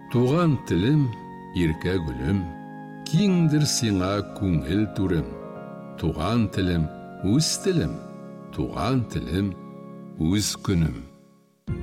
Туған тілім, ерке гүлім, кеңдір сиңа көңіл түрім. Туған тілім, өз тілім, туған тілім, өз күнім.